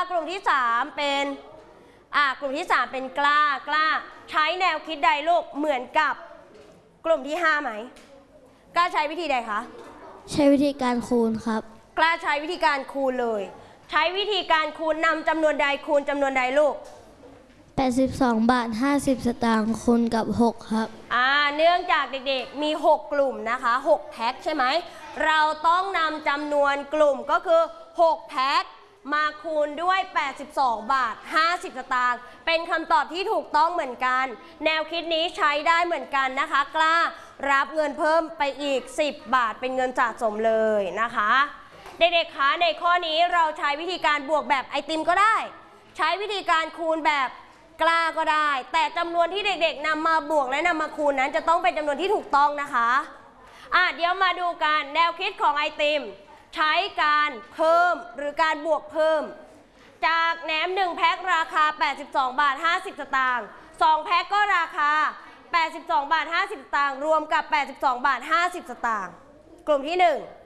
กลุ่มที่3เป็นกลุ่มที่3เป็นกล้าใช้แนวคิดใดลูกเหมือนกับกลุ่มที่5ไหมกล้าใช้วิธีใดคะใช้วิธีการคูณครับกล้าใช้วิธีการคูณเลยใช้วิธีการคูณนำจำนวนใดคูณจำนวนใดลูก 82 บาท 50 สตางค์คูณกับ6ครับเนื่องจากเด็กๆมี6กลุ่มนะคะ6แพ็คใช่ไหมเราต้องนำจำนวนกลุ่มก็คือ6แพ็คมาคูณด้วย82 บาท 50 สตางค์เป็นคำตอบที่ถูกต้องเหมือนกันแนวคิดนี้ใช้ได้เหมือนกันนะคะกล้ารับเงินเพิ่มไปอีก10 บาทเป็นเงินสะสมเลยนะคะเด็กๆคะในข้อนี้เราใช้วิธีการบวกแบบไอติมก็ได้ใช้วิธีการคูณแบบกล้าก็ได้แต่จำนวนที่เด็กๆนำมาบวกและนำมาคูณนั้นจะต้องเป็นจำนวนที่ถูกต้องนะคะเดี๋ยวมาดูกันแนวคิดของไอติมใช้การเพิ่มหรือการบวกเพิ่มจากแหนม1แพ็คราคา82 บาท 50 สตางค์2แพ็คก็ราคา82 บาท 50 สตางค์รวมกับ82 บาท 50 สตางค์กลุ่มที่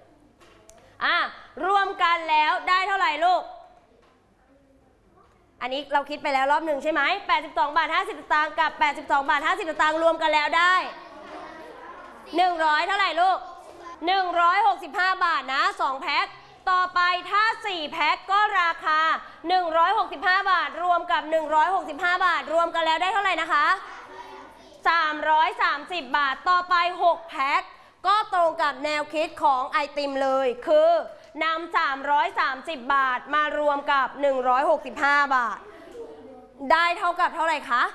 1รวมกันแล้วได้เท่าไหร่ลูกอันนี้เราคิดไปแล้วรอบหนึ่งใช่ไหม82 บาท 50 สตางค์กับ82 บาท 50 สตางค์รวมกันแล้วได้100เท่าไหร่ลูก165 บาทนะ2แพ็คต่อไปถ้า4แพ็คก็ราคา165 บาทรวมกับ165 บาทรวมกันแล้วได้เท่าไหร่นะคะ330 บาทต่อไป6แพ็คก็ตรงกับแนวคิดของไอติมเลยคือนำ330 บาทมารวมกับ165 บาทได้เท่ากับเท่าไหร่คะ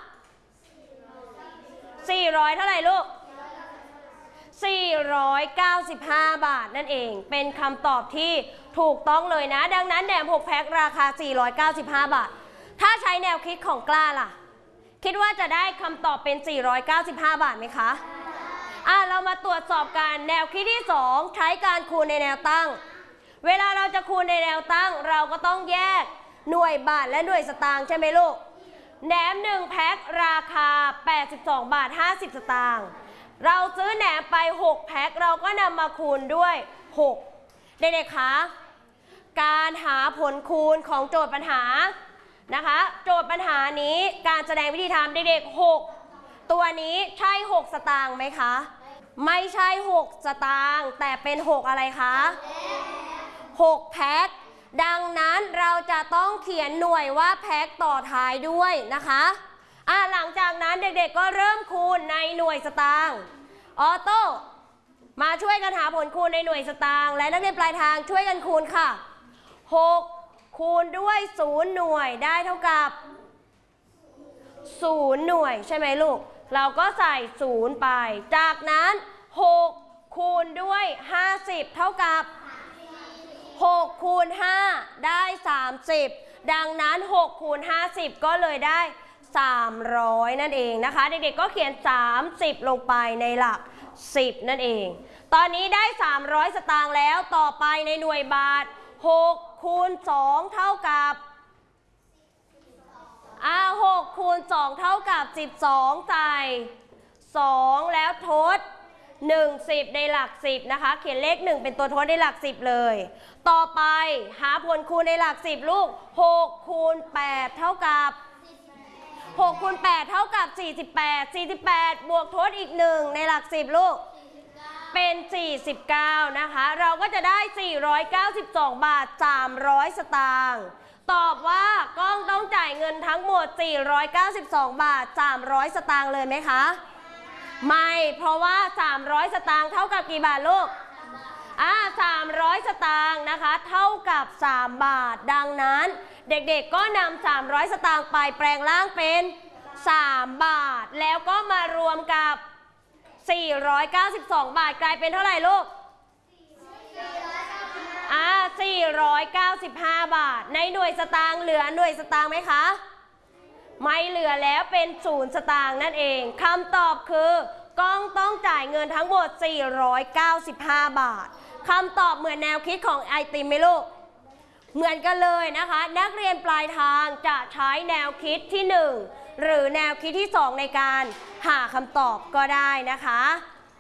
400เท่าไหร่ลูก495 บาทนั่นเองเป็นคำตอบที่ถูกต้องเลยนะดังนั้นแหนม6แพ็คราคา495 บาทถ้าใช้แนวคิดของกล้าล่ะคิดว่าจะได้คำตอบเป็น495 บาทไหมคะเรามาตรวจสอบกันแนวคิดที่2ใช้การคูณในแนวตั้งเวลาเราจะคูณในแนวตั้งเราก็ต้องแยกหน่วยบาทและหน่วยสตางค์ใช่ไหมลูกแหนม1แพ็คราคา82 บาท 50 สตางค์เราซื้อแหนมไป6แพ็คเราก็นำมาคูณด้วย6เด็กๆคะการหาผลคูณของโจทย์ปัญหานะคะโจทย์ปัญหานี้การแสดงวิธีทำเด็กๆ6ตัวนี้ใช่6สตางค์ไหมคะไม่ใช่6สตางค์แต่เป็น6อะไรคะ6แพ็คดังนั้นเราจะต้องเขียนหน่วยว่าแพ็คต่อท้ายด้วยนะคะหลังจากนั้นเด็กๆก็เริ่มคูณในหน่วยสตางค์ออโต้มาช่วยกันหาผลคูณในหน่วยสตางค์และนักเรียนปลายทางช่วยกันคูณค่ะ6คูณด้วย0หน่วยได้เท่ากับ0หน่วยใช่ไหมลูกเราก็ใส่0ไปจากนั้น6คูณด้วย50เท่ากับ6คูณ5ได้30ดังนั้น6คูณ50ก็เลยได้300นั่นเองนะคะเด็กๆก็เขียน30ลงไปในหลัก10นั่นเองตอนนี้ได้300สตางค์แล้วต่อไปในหน่วยบาท6คูณ2เท่ากับ6คูณ2เท่ากับ12ใส่2แล้วทด10ในหลัก10นะคะเขียนเลข1เป็นตัวทดในหลัก10เลยต่อไปหาผลคูณในหลัก10ลูก6คูณ8เท่ากับ6คูณ8เท่ากับ48บวกทดอีก1ในหลัก10ลูกเป็น49นะคะเราก็จะได้492 บาท 300 สตางค์ตอบว่ากล้องต้องจ่ายเงินทั้งหมด492 บาท 300 สตางค์เลยไหมคะไม่เพราะว่า300 สตางค์เท่ากับกี่บาทลูก300 สตางค์นะคะเท่ากับ3 บาทดังนั้นเด็กๆก็นำ300 สตางค์ไปแปลงร่างเป็น3 บาทแล้วก็มารวมกับ492 บาทกลายเป็นเท่าไหร่ลูก495 บาทในหน่วยสตางค์เหลือหน่วยสตางค์ไหมคะไม่เหลือแล้วเป็น0 สตางค์นั่นเองคำตอบคือกล้องต้องจ่ายเงินทั้งหมด495 บาทคำตอบเหมือนแนวคิดของไอติมไหมลูกเหมือนกันเลยนะคะนักเรียนปลายทางจะใช้แนวคิดที่1หรือแนวคิดที่2ในการหาคำตอบก็ได้นะคะ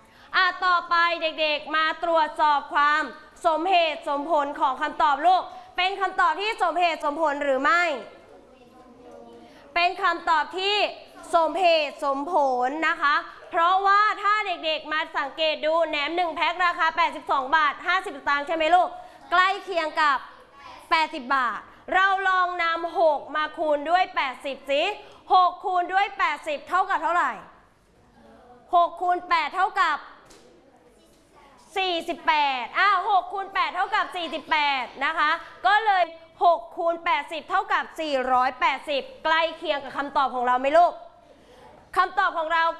ต่อไปเด็กๆมาตรวจสอบความสมเหตุสมผลของคำตอบลูกเป็นคำตอบที่สมเหตุสมผลหรือไม่ เป็นคำตอบที่สมเหตุสมผลนะคะเพราะว่าถ้าเด็กๆมาสังเกตดูแหนม1แพ็คราคา82 บาท 50 สตางค์ใช่ไหมลูกใกล้เคียงกับ80 บาทเราลองนำ6มาคูณด้วย80สิ6คูณด้วย80เท่ากับเท่าไหร่6คูณ8เท่ากับ48 6คูณ8เท่ากับ48นะคะก็เลย6คูณ80เท่ากับ480ใกล้เคียงกับคำตอบของเราไหมลูกคำตอบของเรา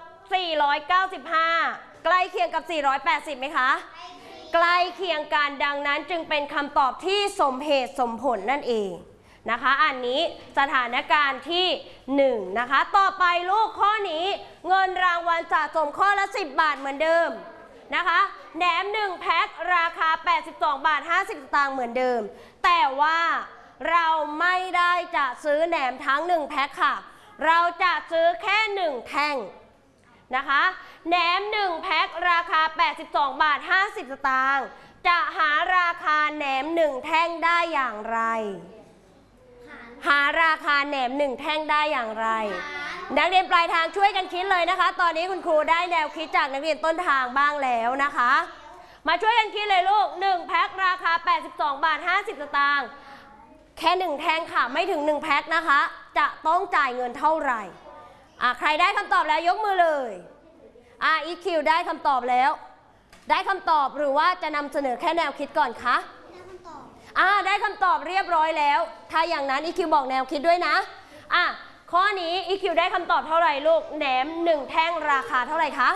495ใกล้เคียงกับ480ไหมคะใกล้เคียงกันดังนั้นจึงเป็นคำตอบที่สมเหตุสมผลนั่นเองนะคะอันนี้สถานการณ์ที่1นะคะต่อไปลูกข้อนี้เงินรางวัลสะสมข้อละ10 บาทเหมือนเดิมนะคะแหนม1แพ็คราคา82 บาท 50 สตางค์เหมือนเดิมแต่ว่าเราไม่ได้จะซื้อแหนมทั้ง1แพ็คค่ะเราจะซื้อแค่1แท่งนะคะแหนม1แพ็คราคา82 บาท 50 สตางค์จะหาราคาแหนม1แท่งได้อย่างไรหาราคาแหนม1แท่งได้อย่างไรนักเรียนปลายทางช่วยกันคิดเลยนะคะตอนนี้คุณครูได้แนวคิดจากนักเรียนต้นทางบ้างแล้วนะคะมาช่วยกันคิดเลยลูก1แพ็คราคา82 บาท 50 สตางค์แค่1แท่งค่ะไม่ถึง1แพ็คนะคะจะต้องจ่ายเงินเท่าไหร่ใครได้คำตอบแล้วยกมือเลยEQ ได้คำตอบแล้วได้คำตอบหรือว่าจะนำเสนอแค่แนวคิดก่อนคะได้คำตอบเรียบร้อยแล้วถ้าอย่างนั้น EQ บอกแนวคิดด้วยนะข้อนี้ EQ ได้คำตอบเท่าไหร่ลูกแหนม1แท่งราคาเท่าไหร่คะ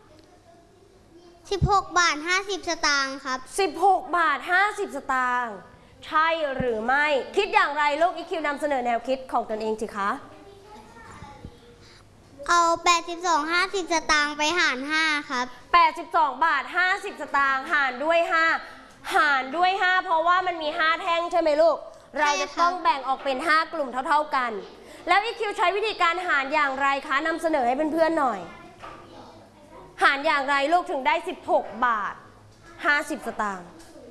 16 บาท 50 สตางค์ครับ 16 บาท 50 สตางค์ใช่หรือไม่คิดอย่างไรลูก EQ นำเสนอแนวคิดของตนเองสิคะเอา82 50 สตางค์ไปหาร5ครับ 82 บาท 50 สตางค์หารด้วย5หารด้วย5เพราะว่ามันมี5แท่งใช่ไหมลูกเราจะต้องแบ่งออกเป็น5กลุ่มเท่าๆกันแล้ว EQ ใช้วิธีการหารอย่างไรคะนำเสนอให้เพื่อนๆหน่อยหารอย่างไรลูกถึงได้16 บาท 50 สตางค์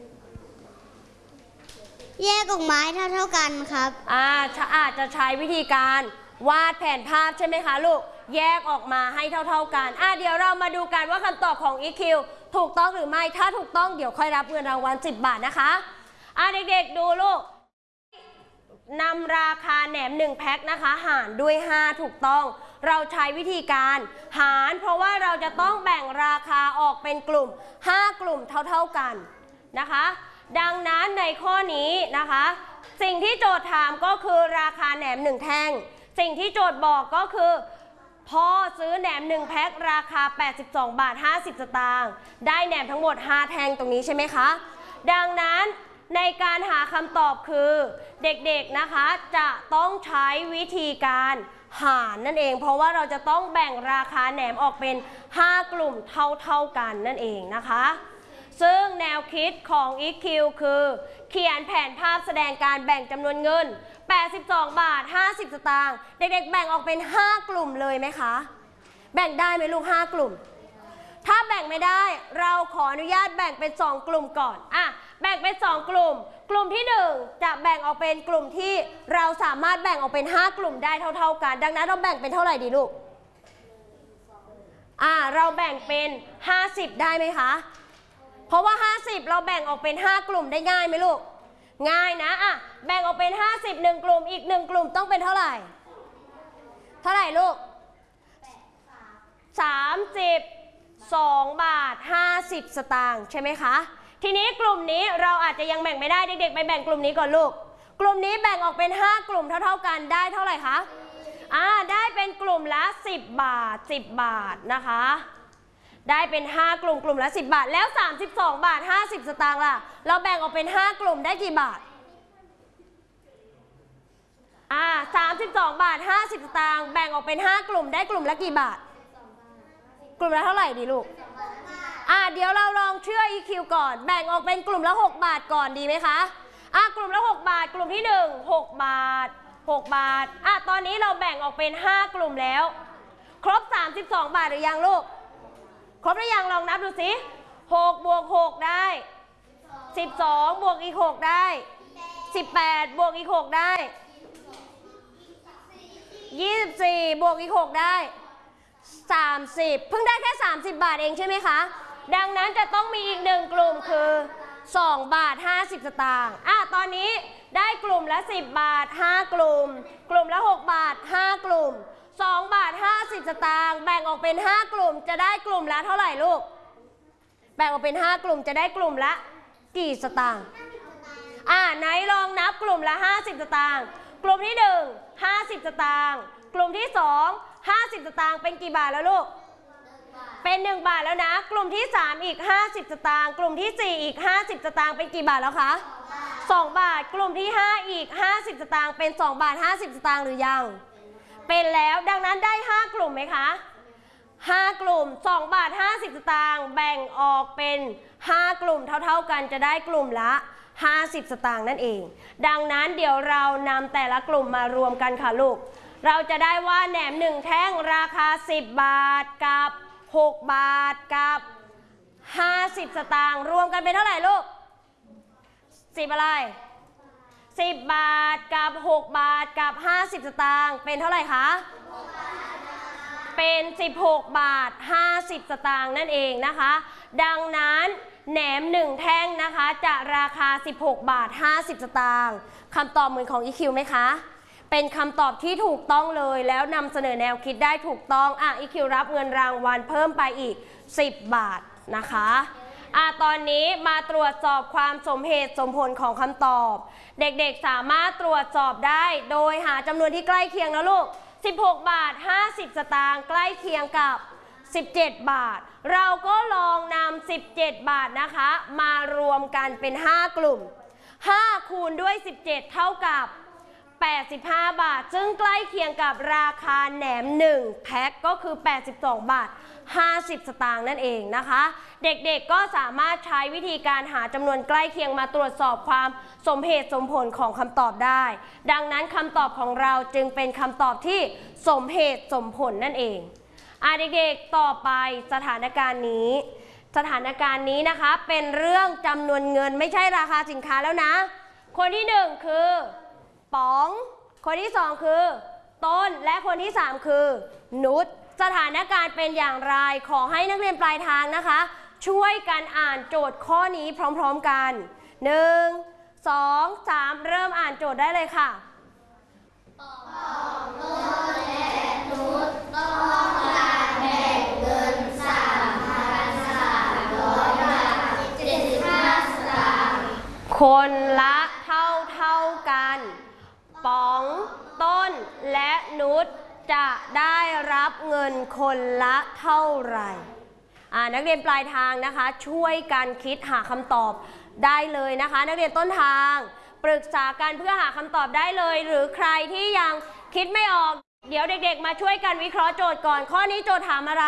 แยกออกมาให้เท่ากันครับอาจจะใช้วิธีการวาดแผนภาพใช่ไหมคะลูกแยกออกมาให้เท่ากันเดี๋ยวเรามาดูกันว่าคำตอบของ EQ ถูกต้องหรือไม่ถ้าถูกต้องเดี๋ยวค่อยรับเงินรางวัล10 บาทนะคะเด็กๆดูลูกนำราคาแหนม1แพ็คนะคะหารด้วย5ถูกต้องเราใช้วิธีการหารเพราะว่าเราจะต้องแบ่งราคาออกเป็นกลุ่ม5กลุ่มเท่ากันนะคะดังนั้นในข้อนี้นะคะสิ่งที่โจทย์ถามก็คือราคาแหนม1แท่งสิ่งที่โจทย์บอกก็คือพ่อซื้อแหนม1แพ็คราคา82 บาท 50 สตางค์ได้แหนมทั้งหมด5แท่งตรงนี้ใช่ไหมคะดังนั้นในการหาคำตอบคือเด็กๆนะคะจะต้องใช้วิธีการหารนั่นเองเพราะว่าเราจะต้องแบ่งราคาแหนมออกเป็น5กลุ่มเท่ากันนั่นเองนะคะซึ่งแนวคิดของ EQ คือเขียนแผนภาพแสดงการแบ่งจำนวนเงิน82 บาท 50 สตางค์เด็กๆแบ่งออกเป็น5กลุ่มเลยไหมคะแบ่งได้ไหมลูก5กลุ่มถ้าแบ่งไม่ได้เราขออนุญาตแบ่งเป็น2กลุ่มก่อนแบ่งเป็น2กลุ่มกลุ่มที่1จะแบ่งออกเป็นกลุ่มที่เราสามารถแบ่งออกเป็น5กลุ่มได้เท่ากันดังนั้นเราแบ่งเป็นเท่าไหร่ดีลูกเราแบ่งเป็น50ได้ไหมคะเพราะว่า50เราแบ่งออกเป็น5กลุ่มได้ง่ายไหมลูกง่ายนะแบ่งออกเป็น50 1กลุ่มอีก1กลุ่มต้องเป็นเท่าไหร่ลูก32 บาท 50 สตางค์ใช่ไหมคะทีนี้กลุ่มนี้เราอาจจะยังแบ่งไม่ได้เด็กๆไปแบ่งกลุ่มนี้ก่อนลูกกลุ่มนี้แบ่งออกเป็น5กลุ่มเท่ากันได้เท่าไหร่คะได้เป็นกลุ่มละ10 บาท10 บาทนะคะได้เป็น5กลุ่มละ10 บาทแล้ว32 บาท 50 สตางค์ล่ะเราแบ่งออกเป็น5กลุ่มได้กี่บาท32 บาท 50 สตางค์แบ่งออกเป็น5กลุ่มได้กลุ่มละกี่บาทกลุ่มละเท่าไหร่ดีลูกเดี๋ยวเราลองเชื่อ EQ ก่อนแบ่งออกเป็นกลุ่มละ6 บาทก่อนดีไหมคะกลุ่มละ6 บาทกลุ่มที่1 6 บาท6 บาทตอนนี้เราแบ่งออกเป็น5กลุ่มแล้วครบ32 บาทหรือยังลูกครบหรือยังลองนับดูสิ6 บวก 6 ได้12บวกอีก6ได้ 18บวกอีก6ได้24บวกอีก6ได้30เพิ่งได้แค่30 บาทเองใช่ไหมคะดังนั้นจะต้องมีอีก1กลุ่มคือ2 บาท 50 สตางค์ตอนนี้ได้กลุ่มละ10 บาท5กลุ่มกลุ่มละ6 บาท5กลุ่ม2 บาท 50 สตางค์แบ่งออกเป็น5กลุ่มจะได้กลุ่มละเท่าไหร่ลูกแบ่งออกเป็น5กลุ่มจะได้กลุ่มละกี่สตางค์ไหนลองนับกลุ่มละ50 สตางค์กลุ่มที่1 50 สตางค์กลุ่มที่2 50 สตางค์เป็นกี่บาทแล้วลูกเป็น1 บาทแล้วนะกลุ่มที่3อีก50 สตางค์กลุ่มที่4อีก50 สตางค์เป็นกี่บาทแล้วคะ2 บาทกลุ่มที่5อีก50 สตางค์เป็น2 บาท 50 สตางค์หรือยังเป็นแล้วดังนั้นได้5กลุ่มไหมคะ5กลุ่ม2 บาท 50 สตางค์แบ่งออกเป็น5กลุ่มเท่าๆกันจะได้กลุ่มละ50 สตางค์นั่นเองดังนั้นเดี๋ยวเรานำแต่ละกลุ่มมารวมกันค่ะลูกเราจะได้ว่าแหนม1แท่งราคา10 บาทกับ6 บาทกับ50 สตางค์รวมกันเป็นเท่าไหร่ลูก10อะไร10 บาทกับ6 บาทกับ50 สตางค์เป็นเท่าไหร่คะเป็น16 บาท 50 สตางค์นั่นเองนะคะดังนั้นแหนม1แท่งนะคะจะราคา16 บาท 50 สตางค์คำตอบเหมือนของ EQ ไหมคะเป็นคำตอบที่ถูกต้องเลยแล้วนำเสนอแนวคิดได้ถูกต้องEQ รับเงินรางวัลเพิ่มไปอีก10 บาทนะคะตอนนี้มาตรวจสอบความสมเหตุสมผลของคำตอบเด็กๆสามารถตรวจสอบได้โดยหาจำนวนที่ใกล้เคียงนะลูก16 บาท 50 สตางค์ใกล้เคียงกับ17 บาทเราก็ลองนำ17 บาทนะคะมารวมกันเป็น5กลุ่ม5คูณด้วย17เท่ากับ85 บาทซึ่งใกล้เคียงกับราคาแหนม1แพ็คก็คือ82 บาท 50 สตางค์นั่นเองนะคะเด็กๆก็สามารถใช้วิธีการหาจำนวนใกล้เคียงมาตรวจสอบความสมเหตุสมผลของคำตอบได้ดังนั้นคำตอบของเราจึงเป็นคำตอบที่สมเหตุสมผลนั่นเองเด็กๆต่อไปสถานการณ์นี้นะคะเป็นเรื่องจำนวนเงินไม่ใช่ราคาสินค้าแล้วนะคนที่1คือป๋องคนที่2คือต้นและคนที่3คือนุชสถานการณ์เป็นอย่างไรขอให้นักเรียนปลายทางนะคะช่วยกันอ่านโจทย์ข้อนี้พร้อมๆกัน1 2 3เริ่มอ่านโจทย์ได้เลยค่ะป๋องต้นและนุชต้องการแบ่งเงิน 3,300 บาท 75 สตางค์คนละเท่ากันป๋องต้นและนุชจะได้รับเงินคนละเท่าไหร่นักเรียนปลายทางนะคะช่วยกันคิดหาคำตอบได้เลยนะคะนักเรียนต้นทางปรึกษากันเพื่อหาคำตอบได้เลยหรือใครที่ยังคิดไม่ออกเดี๋ยวเด็กๆมาช่วยกันวิเคราะห์โจทย์ก่อนข้อนี้โจทย์ถามอะไร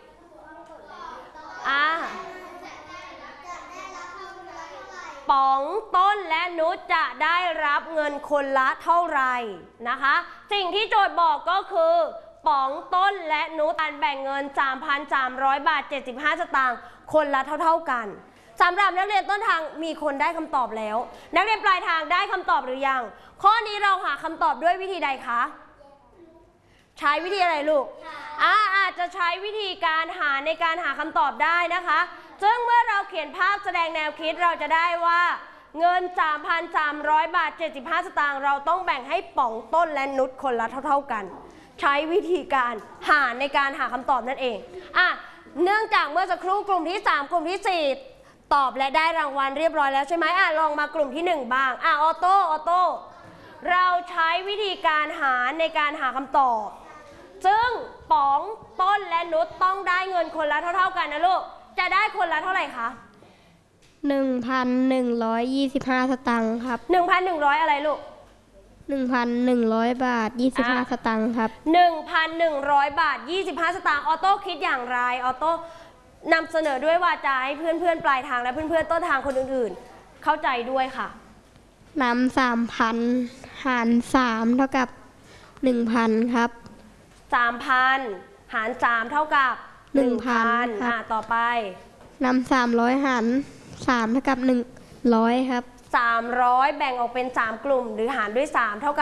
ป๋องต้นและนุชจะได้รับเงินคนละเท่าไหร่นะคะสิ่งที่โจทย์บอกก็คือป๋องต้นและนุชการแบ่งเงิน 3,300 บาท 75 สตางค์คนละเท่ากันสำหรับนักเรียนต้นทางมีคนได้คำตอบแล้วนักเรียนปลายทางได้คำตอบหรือยังข้อนี้เราหาคำตอบด้วยวิธีใดคะใช้วิธีอะไรลูกอาจจะใช้วิธีการหาในการหาคำตอบได้นะคะซึ่งเมื่อเราเขียนภาพแสดงแนวคิดเราจะได้ว่าเงิน 3,300 บาท 75 สตางค์เราต้องแบ่งให้ป๋องต้นและนุชคนละเท่ากันใช้วิธีการหาในการหาคำตอบนั่นเองเนื่องจากเมื่อสักครู่กลุ่มที่3กลุ่มที่4ตอบและได้รางวัลเรียบร้อยแล้วใช่ไหมลองมากลุ่มที่1บ้างออโต้เราใช้วิธีการหาในการหาคำตอบซึ่งป๋องต้นและนุชต้องได้เงินคนละเท่ากันนะลูกจะได้คนละเท่าไหร่คะ 1,125 สตางค์ครับ 1,100 อะไรลูก 1,100 บาท 25 สตางค์ครับ 1,100 บาท 25 สตางค์ออโต้คิดอย่างไรออโต้นำเสนอด้วยวาจาให้เพื่อนๆปลายทางและเพื่อนๆต้นทางคนอื่นๆเข้าใจด้วยค่ะนำ 3,000 หาร 3 เท่ากับ 1,000 ครับ 3,000 หาร 3 เท่ากับ 1,000 ต่อไปนำ 300 หาร 3 เท่ากับ 100 ครับ 300 แบ่งออกเป็น 3 กลุ่ม หรือหารด้วย 3 เท่ากับ